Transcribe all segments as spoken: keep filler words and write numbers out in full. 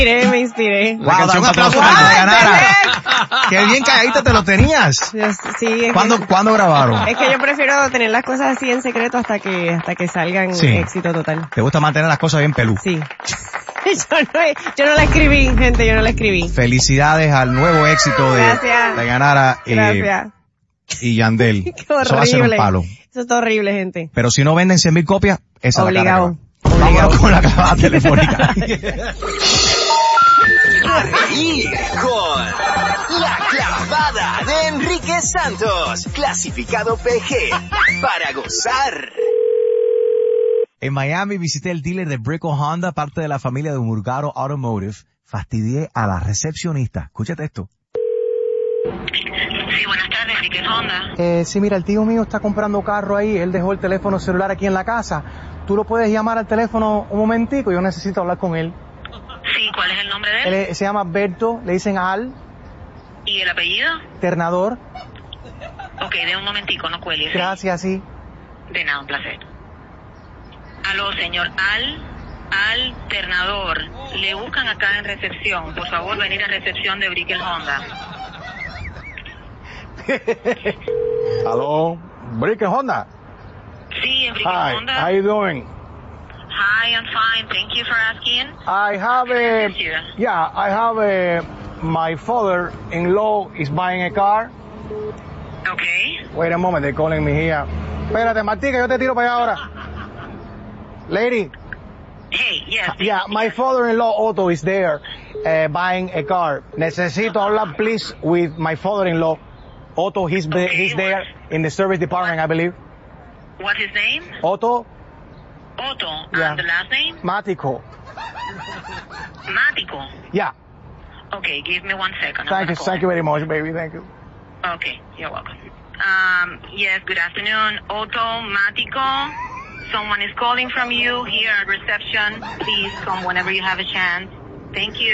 inspiré, me inspiré. Wow, da un aplauso para que te ganara. Qué bien calladita te lo tenías. Yo, sí, es ¿Cuándo, que, ¿Cuándo grabaron? Es que yo prefiero tener las cosas así en secreto hasta que hasta que salgan Sí. éxito total. ¿Te gusta mantener las cosas bien pelú? Sí. Yo no, yo no la escribí, gente, yo no la escribí. Felicidades al nuevo éxito de, Gracias. de Ganara eh, Gracias. y Yandel. Qué horrible. Eso va a ser un palo. Eso está horrible, gente. Pero si no venden cien mil copias, esa Obligado. es la cara que va. Obligado. Vámonos con la clavada telefónica. A reír con La Clavada de Enrique Santos, clasificado P G, para gozar. En Miami visité el dealer de Brickell Honda, parte de la familia de Murgaro Automotive. Fastidié a la recepcionista. Escúchate esto. Sí, buenas tardes, Brickell Honda. Eh, sí, mira, el tío mío está comprando carro ahí, él dejó el teléfono celular aquí en la casa. ¿Tú lo puedes llamar al teléfono un momentico? Yo necesito hablar con él. Sí, ¿cuál es el nombre de él? Él es- se llama Berto, le dicen Al, ¿Y el apellido? Ternador. Ok, de un momentico, no cuelgues. Gracias, sí. De nada, un placer. Aló, señor Al, alternador. Le buscan acá en recepción. Por favor, venir a recepción de Brickell Honda. Hello, Brickell Honda. Sí, en Brickell Hi, Honda. how you doing? Hi, I'm fine. Thank you for asking. I have a, Thank you. yeah, I have a, my father-in-law is buying a car. Okay. Wait a moment, they're calling me here. Espérate, Martica, yo te tiro para allá ahora. Lady, Hey, yes. yeah, my father-in-law Otto is there uh, buying a car. Necesito hablar, please, with my father-in-law. Otto, he's, be, Okay, he's there in the service department, I believe. What's his name? Otto Otto. Yeah. And the last name? Matico. Matico. Yeah, Okay, give me one second. I'm thank gonna you, call thank him. you very much, baby, thank you. Okay, you're welcome. Um, yes, good afternoon. Automatico. Someone is calling from you here at reception. Please come whenever you have a chance. Thank you.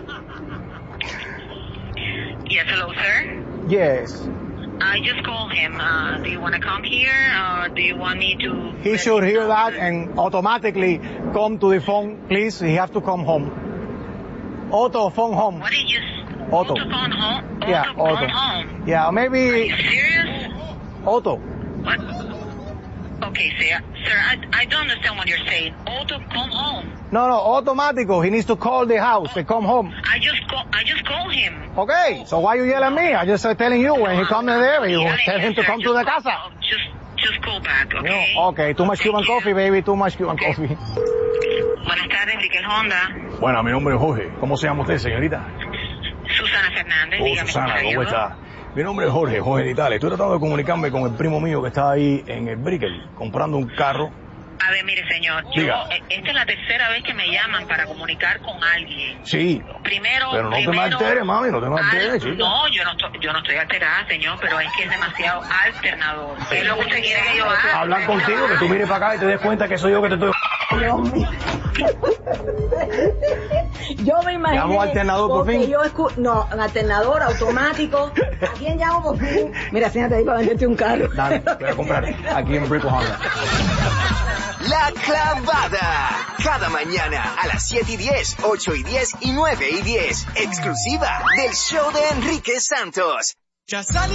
Yes, hello, sir. Yes, I just called him. Uh, do you want to come here or do you want me to... he should hear that and automatically come to the phone, please. He has to come home. Otto, phone home. What did you... Otto. Auto phone home? Auto Yeah, phone Otto. home. Yeah, Are maybe you serious? Otto. What? Okay, sir. Sir, I, I don't understand what you're saying. Auto come home. No, no, automatico. He needs to call the house and come home. I just call, I just called him. Okay, so why you yell at me? I just uh, telling you when he comes there, you Yeah, tell him to sir, come to just the call- casa. Just, just call back, okay? No, okay, too much Thank Cuban you. coffee, baby, too much Cuban Okay. coffee. Buenas tardes, Brickell Honda. Bueno, mi nombre es Jorge. ¿Cómo se llama usted, señorita? Susana Fernández, Oh, dígame. Susana, ¿cómo le ¿cómo ayudo? está? Mi nombre es Jorge, Jorge Ditales. Estoy tratando de comunicarme con el primo mío que está ahí en el Brickell, comprando un carro. A ver, mire, señor, yo, Diga. eh, esta es la tercera vez que me llaman para comunicar con alguien. Sí, Primero, pero no te me primero, alteres, mami, no te me al- alteres, chica. No, yo no, estoy, yo no estoy alterada, señor, pero es que es demasiado alternador. ¿Qué es lo que usted quiere que yo haga? Hablar contigo, que tú mires para acá y te des cuenta que soy yo que te estoy... Yo me imagino. ¿Llamo alternador por fin? Yo escu- no, alternador automático. ¿A quién llamo por fin? Mira, siéntate ahí para venderte un carro. Dale, voy a comprar aquí en Brickell Honda. La Clavada. Cada mañana a las siete y diez, ocho y diez y nueve y diez. Exclusiva del show de Enrique Santos.